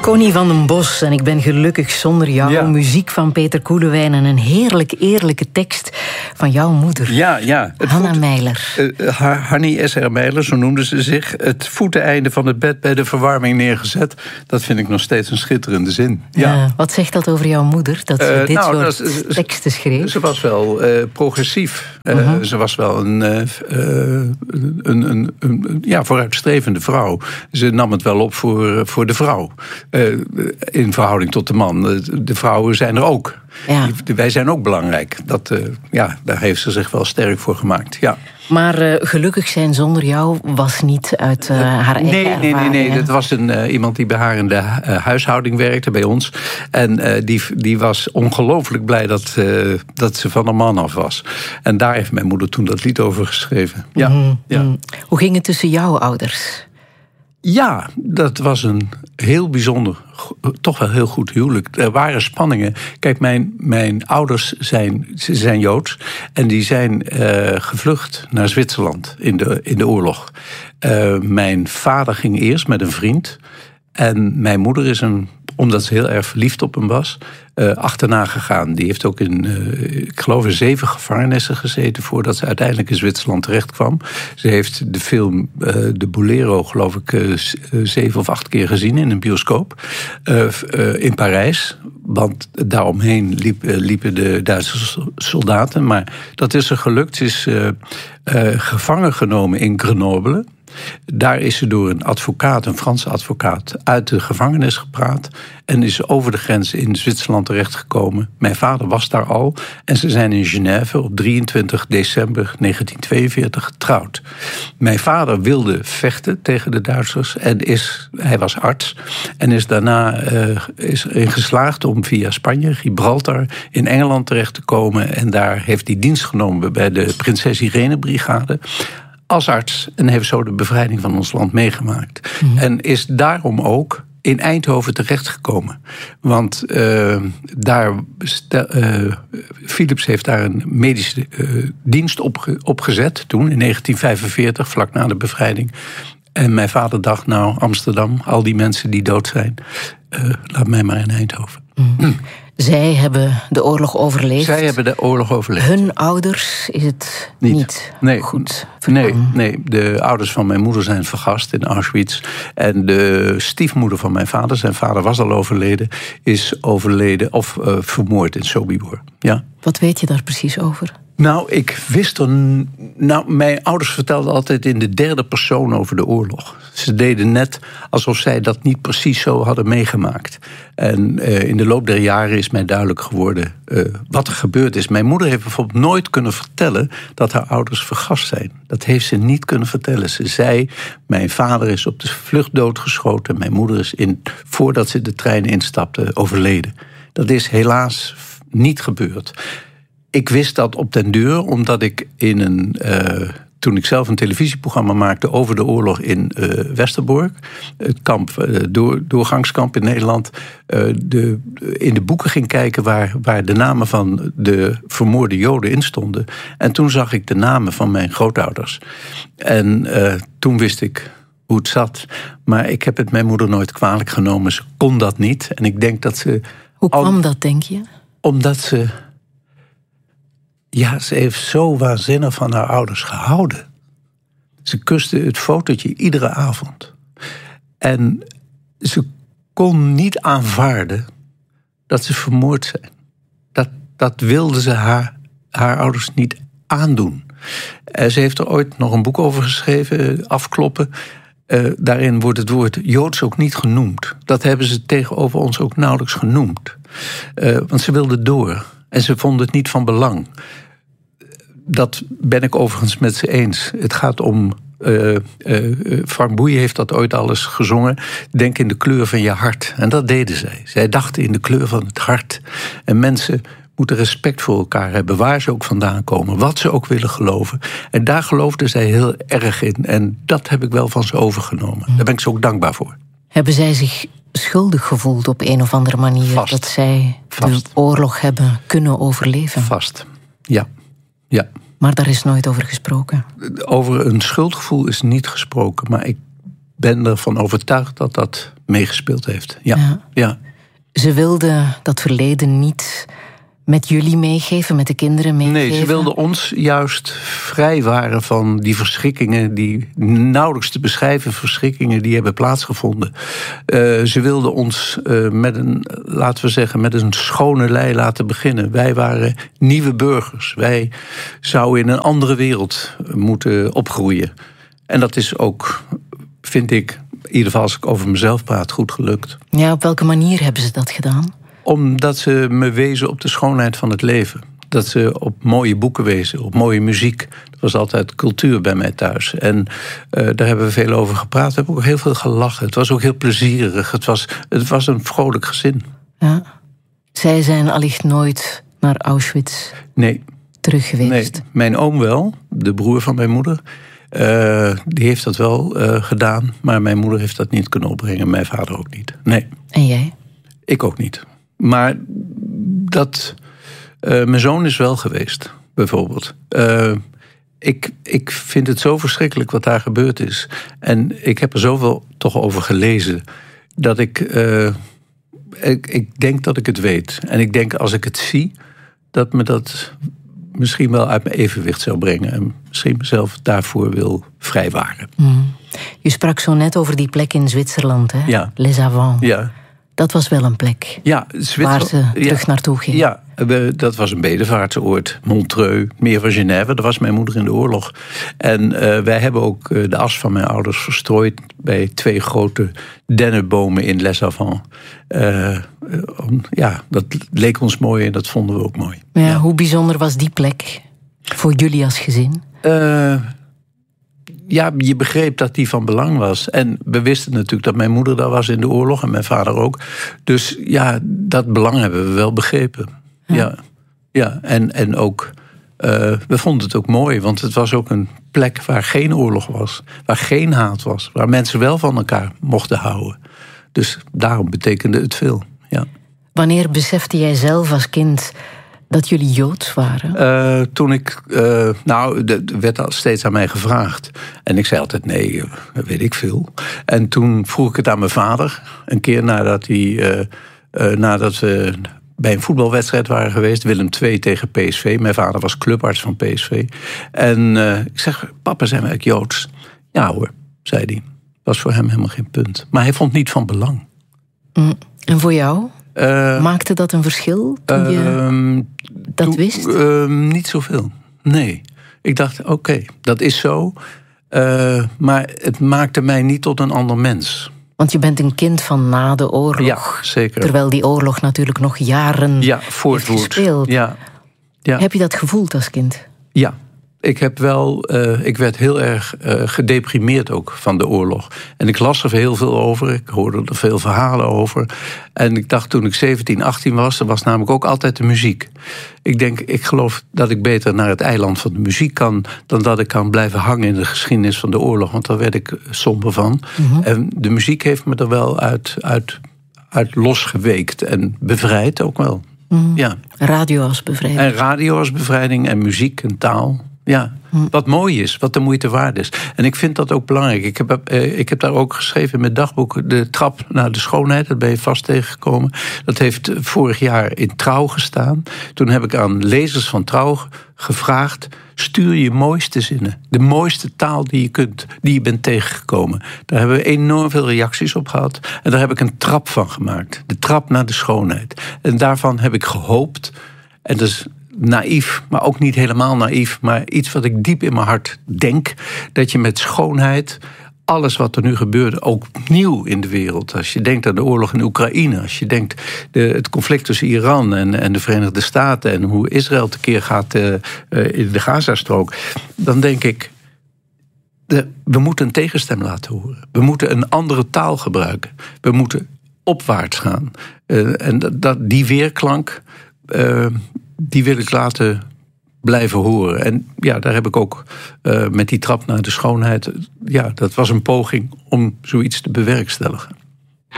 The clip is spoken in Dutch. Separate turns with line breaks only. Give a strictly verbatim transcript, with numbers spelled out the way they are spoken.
Connie van den Bos en ik ben gelukkig zonder jou. Ja. Muziek van Peter Koelewijn en een heerlijk eerlijke tekst van jouw moeder.
Ja, ja.
Hanna voet, Meijer.
Uh, Hannie S R. Meijer, zo noemde ze zich. Het voeteneinde van het bed bij de verwarming neergezet. Dat vind ik nog steeds een schitterende zin. Ja.
Uh, wat zegt dat over jouw moeder, dat ze uh, dit nou, soort dat, uh, teksten schreef?
Ze was wel uh, progressief. Uh, uh-huh. Ze was wel een, uh, een, een, een, een ja, vooruitstrevende vrouw. Ze nam het wel op voor, voor de vrouw. Uh, in verhouding tot de man. De vrouwen zijn er ook. Ja. Wij zijn ook belangrijk. Dat, uh, ja, daar heeft ze zich wel sterk voor gemaakt. Ja.
Maar uh, gelukkig zijn zonder jou was niet uit uh, haar eigen
nee,
ervaring.
Nee, nee, nee. Dat was een, uh, iemand die bij haar in de uh, huishouding werkte, bij ons. En uh, die, die was ongelooflijk blij dat, uh, dat ze van een man af was. En daar heeft mijn moeder toen dat lied over geschreven. Ja.
Mm-hmm.
Ja.
Hoe ging het tussen jouw ouders?
Ja, dat was een heel bijzonder, toch wel heel goed huwelijk. Er waren spanningen. Kijk, mijn, mijn ouders zijn, ze zijn Joods en die zijn uh, gevlucht naar Zwitserland in de, in de oorlog. Uh, mijn vader ging eerst met een vriend en mijn moeder is hem, omdat ze heel erg verliefd op hem was, uh, achterna gegaan. Die heeft ook in, uh, ik geloof in zeven gevangenissen gezeten voordat ze uiteindelijk in Zwitserland terecht kwam. Ze heeft de film uh, De Bolero, geloof ik, uh, zeven of acht keer gezien in een bioscoop. Uh, uh, in Parijs, want daaromheen liep, uh, liepen de Duitse soldaten. Maar dat is er gelukt. Ze is uh, uh, gevangen genomen in Grenoble. Daar is ze door een advocaat, een Franse advocaat, uit de gevangenis gepraat en is over de grens in Zwitserland terechtgekomen. Mijn vader was daar al en ze zijn in Genève op drieëntwintig december negentien tweeënveertig getrouwd. Mijn vader wilde vechten tegen de Duitsers en is, hij was arts en is daarna uh, is erin geslaagd om via Spanje, Gibraltar, in Engeland terecht te komen en daar heeft hij dienst genomen bij de Prinses Irene Brigade als arts en heeft zo de bevrijding van ons land meegemaakt. Mm-hmm. En is daarom ook in Eindhoven terechtgekomen. Want uh, daar uh, Philips heeft daar een medische uh, dienst opge- opgezet toen in negentien vijfenveertig, vlak na de bevrijding. En mijn vader dacht, nou, Amsterdam, al die mensen die dood zijn, uh, laat mij maar in Eindhoven.
Mm. Zij hebben de oorlog overleefd.
Zij hebben de oorlog overleefd.
Hun ouders is het niet, niet
nee,
goed
nee, nee, de ouders van mijn moeder zijn vergast in Auschwitz. En de stiefmoeder van mijn vader, zijn vader was al overleden, is overleden of uh, vermoord in Sobibor. Ja.
Wat weet je daar precies over?
Nou, ik wist er... Nou, mijn ouders vertelden altijd in de derde persoon over de oorlog. Ze deden net alsof zij dat niet precies zo hadden meegemaakt. En uh, in de loop der jaren is mij duidelijk geworden uh, wat er gebeurd is. Mijn moeder heeft bijvoorbeeld nooit kunnen vertellen dat haar ouders vergast zijn. Dat heeft ze niet kunnen vertellen. Ze zei, mijn vader is op de vlucht doodgeschoten. Mijn moeder is, in, voordat ze de trein instapte, overleden. Dat is helaas niet gebeurd. Ik wist dat op den duur, omdat ik in een... Uh, toen ik zelf een televisieprogramma maakte over de oorlog in uh, Westerbork, het kamp, uh, door, doorgangskamp in Nederland, uh, de, in de boeken ging kijken waar, waar de namen van de vermoorde Joden in stonden. En toen zag ik de namen van mijn grootouders. En uh, toen wist ik hoe het zat. Maar ik heb het mijn moeder nooit kwalijk genomen. Ze kon dat niet. En ik denk dat ze...
Hoe kwam al, dat, denk je?
Omdat ze... Ja, ze heeft zo waanzinnig van haar ouders gehouden. Ze kuste het fotootje iedere avond. En ze kon niet aanvaarden dat ze vermoord zijn. Dat, dat wilde ze haar, haar ouders niet aandoen. En ze heeft er ooit nog een boek over geschreven, Afkloppen. Uh, daarin wordt het woord Joods ook niet genoemd. Dat hebben ze tegenover ons ook nauwelijks genoemd. Uh, want ze wilde door. En ze vonden het niet van belang. Dat ben ik overigens met ze eens. Het gaat om... Uh, uh, Frank Boeien heeft dat ooit al eens gezongen. Denk in de kleur van je hart. En dat deden zij. Zij dachten in de kleur van het hart. En mensen moeten respect voor elkaar hebben. Waar ze ook vandaan komen. Wat ze ook willen geloven. En daar geloofden zij heel erg in. En dat heb ik wel van ze overgenomen. Daar ben ik ze ook dankbaar voor.
Hebben zij zich schuldig gevoeld op een of andere manier?
Vast.
Dat zij
Vast.
de oorlog hebben kunnen overleven?
Vast, ja. ja.
Maar daar is nooit over gesproken?
Over een schuldgevoel is niet gesproken. Maar ik ben ervan overtuigd dat dat meegespeeld heeft. Ja. Ja. ja.
Ze wilde dat verleden niet met jullie meegeven, met de kinderen meegeven?
Nee, ze wilden ons juist vrijwaren van die verschrikkingen, die nauwelijks te beschrijven verschrikkingen die hebben plaatsgevonden. Uh, ze wilden ons uh, met een, laten we zeggen, met een schone lei laten beginnen. Wij waren nieuwe burgers. Wij zouden in een andere wereld moeten opgroeien. En dat is ook, vind ik, in ieder geval als ik over mezelf praat, goed gelukt.
Ja, op welke manier hebben ze dat gedaan?
Omdat ze me wezen op de schoonheid van het leven. Dat ze op mooie boeken wezen, op mooie muziek. Dat was altijd cultuur bij mij thuis. En uh, daar hebben we veel over gepraat. We hebben ook heel veel gelachen. Het was ook heel plezierig. Het was, het was een vrolijk gezin. Ja.
Zij zijn allicht nooit naar Auschwitz
nee.
terug geweest?
Nee, mijn oom wel, de broer van mijn moeder. Uh, die heeft dat wel uh, gedaan. Maar mijn moeder heeft dat niet kunnen opbrengen. Mijn vader ook niet. Nee.
En jij?
Ik ook niet. Maar dat, uh, mijn zoon is wel geweest, bijvoorbeeld. Uh, ik, ik vind het zo verschrikkelijk wat daar gebeurd is. En ik heb er zoveel toch over gelezen, dat ik, uh, ik, ik denk dat ik het weet. En ik denk als ik het zie, dat me dat misschien wel uit mijn evenwicht zou brengen. En misschien mezelf daarvoor wil vrijwaren.
Mm. Je sprak zo net over die plek in Zwitserland, hè?
Ja.
Les Avants.
Ja.
Dat was wel een plek
ja,
waar ze terug
ja,
naartoe ging.
Ja, we, dat was een bedevaartsoord. Montreux, meer van Genève. Daar was mijn moeder in de oorlog. En uh, wij hebben ook uh, de as van mijn ouders verstrooid bij twee grote dennenbomen in Les Avants. Uh, um, ja, dat leek ons mooi en dat vonden we ook mooi.
Ja, ja. Hoe bijzonder was die plek voor jullie als gezin?
Uh, Ja, je begreep dat die van belang was. En we wisten natuurlijk dat mijn moeder daar was in de oorlog en mijn vader ook. Dus ja, dat belang hebben we wel begrepen. Ja, ja, ja. En, en ook, uh, we vonden het ook mooi, want het was ook een plek waar geen oorlog was. Waar geen haat was. Waar mensen wel van elkaar mochten houden. Dus daarom betekende het veel, ja.
Wanneer besefte jij zelf als kind dat jullie Joods waren?
Uh, toen ik, uh, nou, er werd al steeds aan mij gevraagd. En ik zei altijd, nee, dat weet ik veel. En toen vroeg ik het aan mijn vader. Een keer nadat, hij, uh, uh, nadat we bij een voetbalwedstrijd waren geweest. Willem twee tegen P S V. Mijn vader was clubarts van P S V. En uh, ik zeg, papa, zijn wij ook Joods? Ja hoor, zei hij. Was voor hem helemaal geen punt. Maar hij vond niet van belang.
Mm. En voor jou? Uh, Maakte dat een verschil toen je uh, dat toen, wist?
Uh, niet zoveel, nee. Ik dacht, oké, okay, dat is zo. Uh, maar het maakte mij niet tot een ander mens.
Want je bent een kind van na de oorlog.
Ja, zeker.
Terwijl die oorlog natuurlijk nog jaren
ja, voortwoord.
heeft gespeeld.
Ja. Ja.
Heb je dat gevoeld als kind?
Ja. Ik heb wel, uh, ik werd heel erg uh, gedeprimeerd ook van de oorlog. En ik las er heel veel over, ik hoorde er veel verhalen over. En ik dacht toen ik zeventien, achttien was, er was namelijk ook altijd de muziek. Ik denk, ik geloof dat ik beter naar het eiland van de muziek kan dan dat ik kan blijven hangen in de geschiedenis van de oorlog. Want daar werd ik somber van. Mm-hmm. En de muziek heeft me er wel uit, uit, uit losgeweekt en bevrijd ook wel.
Mm-hmm.
Ja.
Radio als bevrijding.
En radio als bevrijding en muziek en taal. Ja, wat mooi is, wat de moeite waard is. En ik vind dat ook belangrijk. Ik heb, eh, ik heb daar ook geschreven in mijn dagboek, de trap naar de schoonheid, dat ben je vast tegengekomen. Dat heeft vorig jaar in Trouw gestaan. Toen heb ik aan lezers van Trouw gevraagd, stuur je mooiste zinnen. De mooiste taal die je kunt, die je bent tegengekomen. Daar hebben we enorm veel reacties op gehad. En daar heb ik een trap van gemaakt. De trap naar de schoonheid. En daarvan heb ik gehoopt, en dat is naïef, maar ook niet helemaal naïef, maar iets wat ik diep in mijn hart denk, dat je met schoonheid alles wat er nu gebeurt, ook nieuw in de wereld. Als je denkt aan de oorlog in Oekraïne, als je denkt de, het conflict tussen Iran en, en de Verenigde Staten en hoe Israël tekeer gaat uh, uh, in de Gazastrook, dan denk ik, de, we moeten een tegenstem laten horen. We moeten een andere taal gebruiken. We moeten opwaarts gaan. Uh, en dat, die weerklank, Uh, die wil ik laten blijven horen. En ja, daar heb ik ook uh, met die trap naar de schoonheid, ja, dat was een poging om zoiets te bewerkstelligen.